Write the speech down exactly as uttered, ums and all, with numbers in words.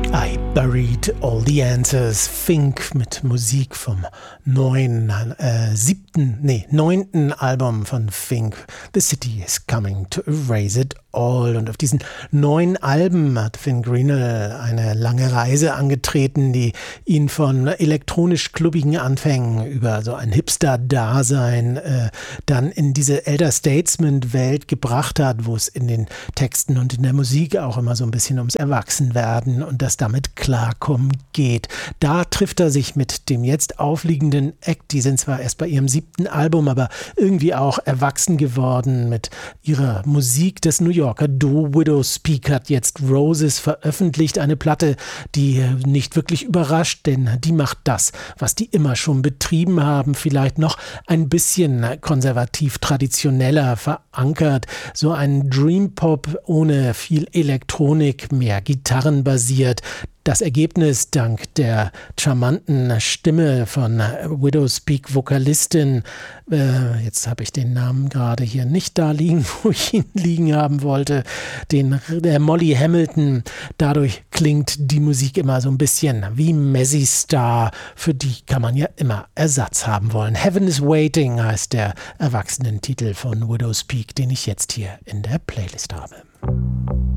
I Buried All the Answers. Fink mit Musik vom neuen, äh, siebten, nee, neunten Album von Fink. The City is Coming to Erase It All. Und auf diesen neun Alben hat Finn Greenell eine lange Reise angetreten, die ihn von elektronisch-klubbigen Anfängen über so ein Hipster-Dasein äh, dann in diese Elder Statesman-Welt gebracht hat, wo es in den Texten und in der Musik auch immer so ein bisschen ums Erwachsenwerden und das damit klarkommen geht. Da trifft er sich mit dem jetzt aufliegenden Act. Die sind zwar erst bei ihrem siebten Album, aber irgendwie auch erwachsen geworden mit ihrer Musik. Das New Yorker Duo Widowspeak hat jetzt Roses veröffentlicht, eine Platte, die nicht wirklich überrascht, denn die macht das, was die immer schon betrieben haben, vielleicht noch ein bisschen konservativ traditioneller verankert. So ein Dream Pop ohne viel Elektronik, mehr Gitarren basiert. Das Ergebnis dank der charmanten Stimme von Widowspeak-Vokalistin, äh, jetzt habe ich den Namen gerade hier nicht da liegen, wo ich ihn liegen haben wollte, den, der Molly Hamilton. Dadurch klingt die Musik immer so ein bisschen wie Mazzy Star, für die kann man ja immer Ersatz haben wollen. Heaven is Waiting heißt der Erwachsenentitel von Widowspeak, den ich jetzt hier in der Playlist habe.